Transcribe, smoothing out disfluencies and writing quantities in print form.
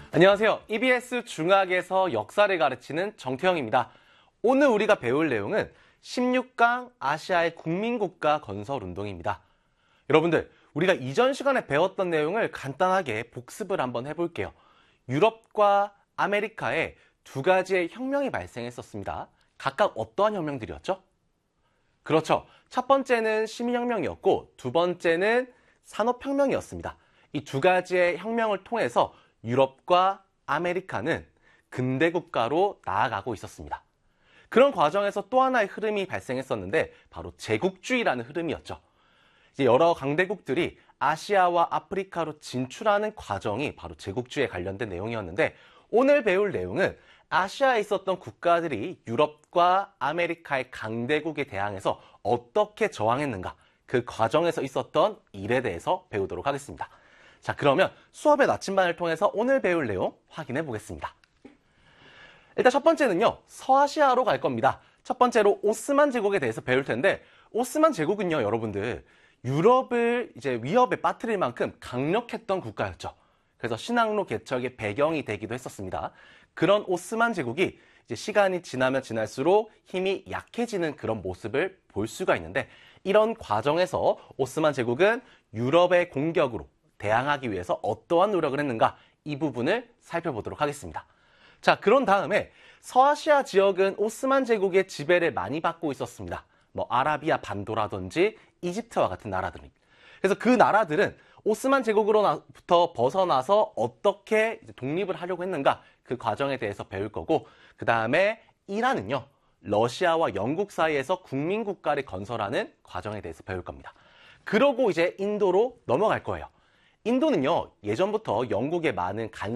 안녕하세요. EBS 중학에서 역사를 가르치는 정태영입니다. 오늘 우리가 배울 내용은 16강 아시아의 국민국가 건설 운동입니다. 여러분들, 우리가 이전 시간에 배웠던 내용을 간단하게 복습을 한번 해볼게요. 유럽과 아메리카에 두 가지의 혁명이 발생했었습니다. 각각 어떠한 혁명들이었죠? 그렇죠. 첫 번째는 시민혁명이었고 두 번째는 산업혁명이었습니다. 이 두 가지의 혁명을 통해서 유럽과 아메리카는 근대국가로 나아가고 있었습니다. 그런 과정에서 또 하나의 흐름이 발생했었는데 바로 제국주의라는 흐름이었죠. 이제 여러 강대국들이 아시아와 아프리카로 진출하는 과정이 바로 제국주의에 관련된 내용이었는데 오늘 배울 내용은 아시아에 있었던 국가들이 유럽과 아메리카의 강대국에 대항해서 어떻게 저항했는가 그 과정에서 있었던 일에 대해서 배우도록 하겠습니다. 자, 그러면 수업의 나침반을 통해서 오늘 배울 내용 확인해 보겠습니다. 일단 첫 번째는요, 서아시아로 갈 겁니다. 첫 번째로 오스만 제국에 대해서 배울 텐데, 오스만 제국은요, 여러분들, 유럽을 이제 위협에 빠뜨릴 만큼 강력했던 국가였죠. 그래서 신항로 개척의 배경이 되기도 했었습니다. 그런 오스만 제국이 이제 시간이 지나면 지날수록 힘이 약해지는 그런 모습을 볼 수가 있는데, 이런 과정에서 오스만 제국은 유럽의 공격으로 대항하기 위해서 어떠한 노력을 했는가 이 부분을 살펴보도록 하겠습니다. 자, 그런 다음에 서아시아 지역은 오스만 제국의 지배를 많이 받고 있었습니다. 아라비아 반도라든지 이집트와 같은 나라들이. 그래서 그 나라들은 오스만 제국으로부터 벗어나서 어떻게 독립을 하려고 했는가 그 과정에 대해서 배울 거고, 그 다음에 이란은요, 러시아와 영국 사이에서 국민국가를 건설하는 과정에 대해서 배울 겁니다. 그러고 이제 인도로 넘어갈 거예요. 인도는요, 예전부터 영국의 많은